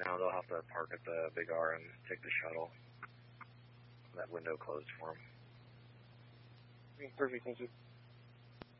now they'll have to park at the Big R and take the shuttle. That window closed for them. Perfect, thank you.